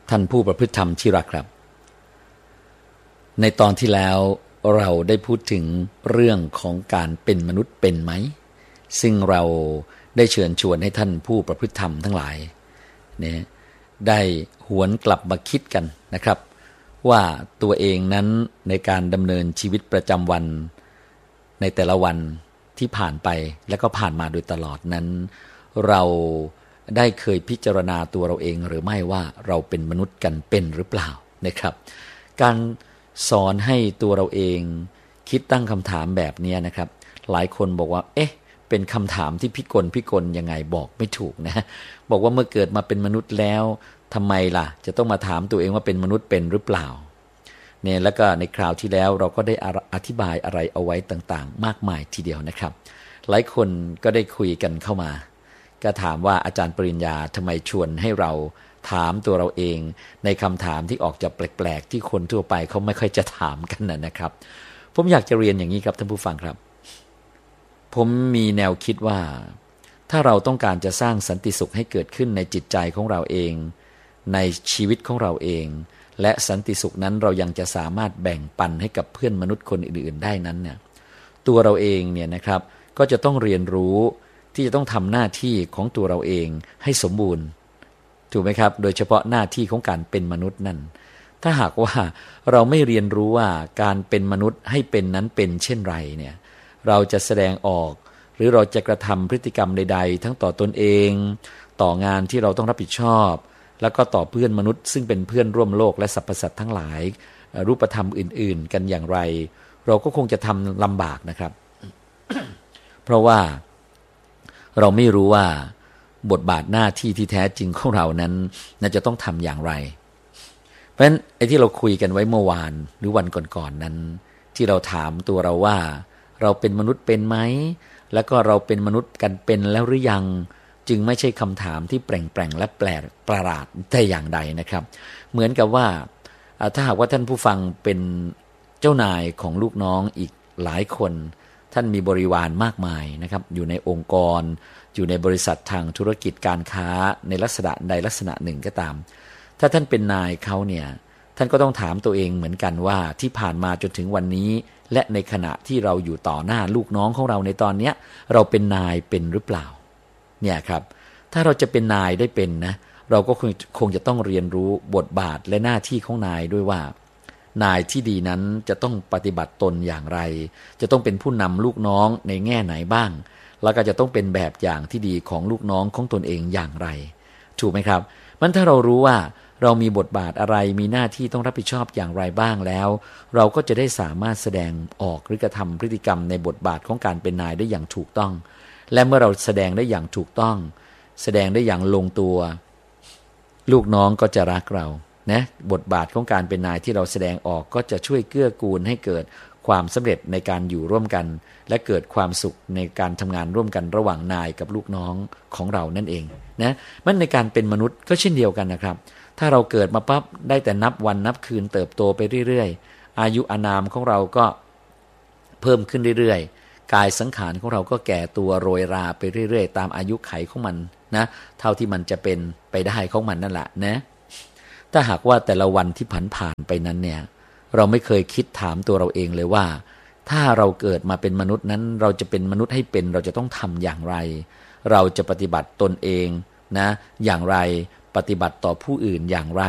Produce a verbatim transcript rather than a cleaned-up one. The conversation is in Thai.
ท่านผู้ประพฤติธรรมที่รักครับในตอนที่แล้วเราได้พูดถึงเรื่องของการเป็นมนุษย์เป็นไหมซึ่งเราได้เชิญชวนให้ท่านผู้ประพฤติธรรมทั้งหลายเนี่ยได้หวนกลับมาคิดกันนะครับว่าตัวเองนั้นในการดำเนินชีวิตประจำวันในแต่ละวันที่ผ่านไปและก็ผ่านมาโดยตลอดนั้นเราได้เคยพิจารณาตัวเราเองหรือไม่ว่าเราเป็นมนุษย์กันเป็นหรือเปล่านะครับการสอนให้ตัวเราเองคิดตั้งคำถามแบบนี้นะครับหลายคนบอกว่าเอ๊ะเป็นคำถามที่พิกลพิกลยังไงบอกไม่ถูกนะบอกว่าเมื่อเกิดมาเป็นมนุษย์แล้วทำไมล่ะจะต้องมาถามตัวเองว่าเป็นมนุษย์เป็นหรือเปล่าเนี่ยแล้วก็ในคราวที่แล้วเราก็ได้อธิบายอะไรเอาไว้ต่างๆมากมายทีเดียวนะครับหลายคนก็ได้คุยกันเข้ามาก็ถามว่าอาจารย์ปริญญาทำไมชวนให้เราถามตัวเราเองในคำถามที่ออกจะแปลกๆที่คนทั่วไปเขาไม่ค่อยจะถามกันนะครับผมอยากจะเรียนอย่างนี้ครับท่านผู้ฟังครับผมมีแนวคิดว่าถ้าเราต้องการจะสร้างสันติสุขให้เกิดขึ้นในจิตใจของเราเองในชีวิตของเราเองและสันติสุขนั้นเรายังจะสามารถแบ่งปันให้กับเพื่อนมนุษย์คนอื่นๆได้นั้นเนี่ยตัวเราเองเนี่ยนะครับก็จะต้องเรียนรู้ที่จะต้องทำหน้าที่ของตัวเราเองให้สมบูรณ์ถูกไหมครับโดยเฉพาะหน้าที่ของการเป็นมนุษย์นั่นถ้าหากว่าเราไม่เรียนรู้ว่าการเป็นมนุษย์ให้เป็นนั้นเป็นเช่นไรเนี่ยเราจะแสดงออกหรือเราจะกระทำพฤติกรรมใดๆทั้งต่อตนเองต่องานที่เราต้องรับผิดชอบแล้วก็ต่อเพื่อนมนุษย์ซึ่งเป็นเพื่อนร่วมโลกและสรรพสัตว์ทั้งหลายรูปธรรมอื่นๆกันอย่างไรเราก็คงจะทำลำบากนะครับ เพราะว่าเราไม่รู้ว่าบทบาทหน้าที่ที่แท้จริงของเรานั้นน่าจะต้องทำอย่างไรเพราะฉะนั้นไอ้ที่เราคุยกันไว้เมื่อวานหรือวันก่อนๆนั้นที่เราถามตัวเราว่าเราเป็นมนุษย์เป็นไหมแล้วก็เราเป็นมนุษย์กันเป็นแล้วหรือยังจึงไม่ใช่คำถามที่แปลงๆและแปลกประหลาดแต่อย่างใดนะครับเหมือนกับว่าถ้าหากว่าท่านผู้ฟังเป็นเจ้านายของลูกน้องอีกหลายคนท่านมีบริวารมากมายนะครับอยู่ในองค์กรอยู่ในบริษัททางธุรกิจการค้าในลักษณะใดลักษณะหนึ่งก็ตามถ้าท่านเป็นนายเขาเนี่ยท่านก็ต้องถามตัวเองเหมือนกันว่าที่ผ่านมาจนถึงวันนี้และในขณะที่เราอยู่ต่อหน้าลูกน้องของเราในตอนนี้เราเป็นนายเป็นหรือเปล่าเนี่ยครับถ้าเราจะเป็นนายได้เป็นนะเราก็คงคงจะต้องเรียนรู้บทบาทและหน้าที่ของนายด้วยว่านายที่ดีนั้นจะต้องปฏิบัติตนอย่างไรจะต้องเป็นผู้นำลูกน้องในแง่ไหนบ้างแล้วก็จะต้องเป็นแบบอย่างที่ดีของลูกน้องของตนเองอย่างไรถูกไหมครับมันถ้าเรารู้ว่าเรามีบทบาทอะไรมีหน้าที่ต้องรับผิดชอบอย่างไรบ้างแล้วเราก็จะได้สามารถแสดงออกหรือกระทำพฤติกรรมในบทบาทของการเป็นนายได้อย่างถูกต้องและเมื่อเราแสดงได้อย่างถูกต้องแสดงได้อย่างลงตัวลูกน้องก็จะรักเรานะบทบาทของการเป็นนายที่เราแสดงออกก็จะช่วยเกื้อกูลให้เกิดความสำเร็จในการอยู่ร่วมกันและเกิดความสุขในการทำงานร่วมกันระหว่างนายกับลูกน้องของเรานั่นเองนะมันในการเป็นมนุษย์ก็เช่นเดียวกันนะครับถ้าเราเกิดมาปั๊บได้แต่นับวันนับคืนเติบโตไปเรื่อยๆอายุอานามของเราก็เพิ่มขึ้นเรื่อยๆกายสังขารของเราก็แก่ตัวโรยราไปเรื่อยๆตามอายุไขของมันนะเท่าที่มันจะเป็นไปได้ของมันนั่นแหละนะถ้าหากว่าแต่ละวันที่ผ่านผ่านไปนั้นเนี่ยเราไม่เคยคิดถามตัวเราเองเลยว่าถ้าเราเกิดมาเป็นมนุษย์นั้นเราจะเป็นมนุษย์ให้เป็นเราจะต้องทำอย่างไรเราจะปฏิบัติตนเองนะอย่างไรปฏิบัติต่อผู้อื่นอย่างไร